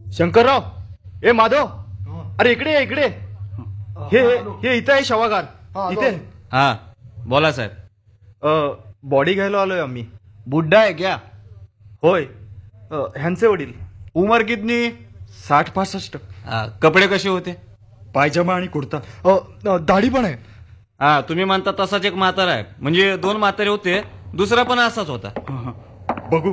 शंकरराव, ए माधव, अरे इकडे ये, इकडे. हे इथं आहे शवागार इथे. हा बोला साहेब. बॉडी घ्यायला आलोय आम्ही. बुड्ढा है क्या? होय, ह्यांचे वडील. उमर कितनी? 60-65. कपडे कसे होते? पायजमा आणि कुर्ता. दाढी पण आहे. हा तुम्ही म्हणता तसाच एक म्हातारा आहे. म्हणजे 2 म्हातारे होते, दुसरा पण असाच होता. बघू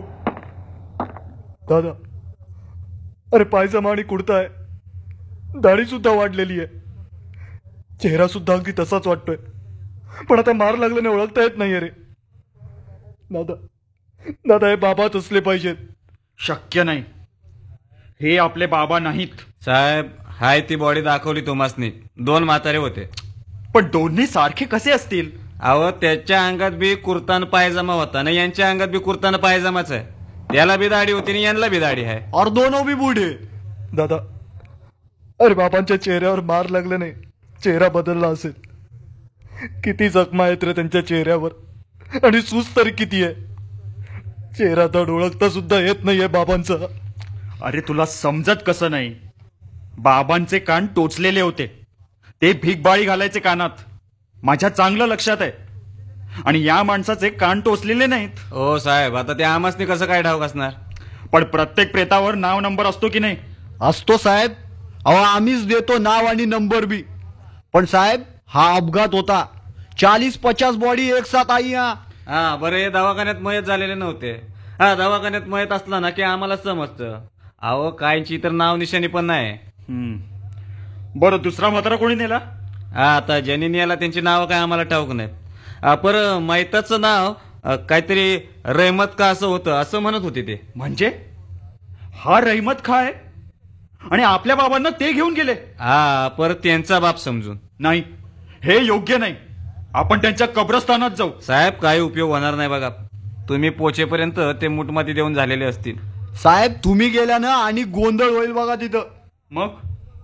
दादा. अरे पायजमा आणि कुर्ता आहे, दाढी सुद्धा वाढलेली आहे, चेहरा सुद्धा अगदी तसाच वाटतोय. पण आता मार लागल्याने ओळखता येत नाहीये रे. दादा, दादा हे बाबाच असले पाहिजेत. शक्य नाही, हे आपले बाबा नाहीत. साहेब हाय ती बॉडी दाखवली तुम्हासनी. 2 म्हातारे होते. पण दोन्ही सारखे कसे असतील? अहो त्याच्या अंगात बी कुर्तान पायजमा होता ना, यांच्या अंगात बी कुर्तान पायजमाच आहे. त्याला बी दाढी होती आणि यांना बी दाढी आहे. और दोनों भी बूढ़े. दादा, अरे बाबांच्या चेहऱ्यावर मार लागल्याने चेहरा बदलला असेल. किती जखमा आहेत रे त्यांच्या चेहऱ्यावर, आणि सूज तरी किती आहे. चेहरा तर ओळखता सुद्धा येत नाहीये बाबांचा. अरे तुला समजत कसं नाही? बाबांचे कान टोचलेले होते, ते भीकबाळी घालायचे कानात. माझ्या चांगलं लक्षात आहे. आणि या माणसाचे कान टोचलेले नाहीत. हो साहेब, आता ते आमासनी कसं काय ठाऊक असणार? पण प्रत्येक प्रेतावर नाव नंबर असतो की नाही? असतो साहेब. अहो आम्हीच देतो नाव आणि नंबर बी. पण साहेब हा अपघात होता. 40-50 बॉडी एक साथ आई. हा बरं, हे दवाखान्यात मयत झालेले नव्हते. हा दवाखान्यात मयत असला ना की आम्हाला समजतं. अहो कायची तर नाव निशाणी पण नाही. बरं, दुसरा म्हातारा कोणी नेला? हा आता ज्यांनी याला त्यांची नावं काय आम्हाला ठाऊक नाहीत. पर मैताचं नाव काहीतरी रहमत का असं होतं, असं म्हणत होते ते. म्हणजे हा रहमत खा आहे आणि आपल्या बाबांना ते घेऊन गेले? हा परत त्यांचा बाप समजून. नाही, हे योग्य नाही. आपण त्यांच्या कब्रस्थानात जाऊ. साहेब काही उपयोग होणार नाही बघा. तुम्ही पोचेपर्यंत ते मुठमाती देऊन झालेले असतील. साहेब तुम्ही गेल्यानं आणि गोंधळ होईल बघा तिथं. मग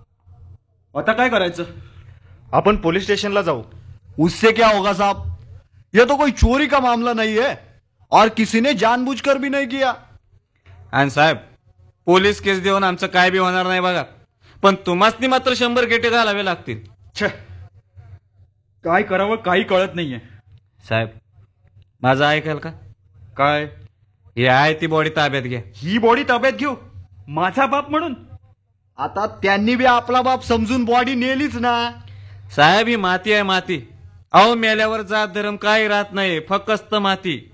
आता काय करायचं? आपण पोलीस स्टेशनला जाऊ. उससे क्या होगा साहब? ये तो कोई चोरी का मामला नहीं है और किसी ने जानबूझकर भी नहीं किया. आणि साहेब पोलीस केस देऊन आमचं काय बी होणार नाही बघा. पण तुम्हासनी मात्र 100 गेटे घालावे लागतील. छे, काय करावं काही कळत नाहीये. साहेब माझं ऐकाल का? काय? हे आहे ती बॉडी ताब्यात घ्या. ही बॉडी ताब्यात घेऊ? माझा बाप म्हणून? आता त्यांनी बी आपला बाप समजून बॉडी नेलीच ना. साहेब ही माती आहे माती. अहो मेल्यावर जात धर्म काही राहत नाही, फक्त माती.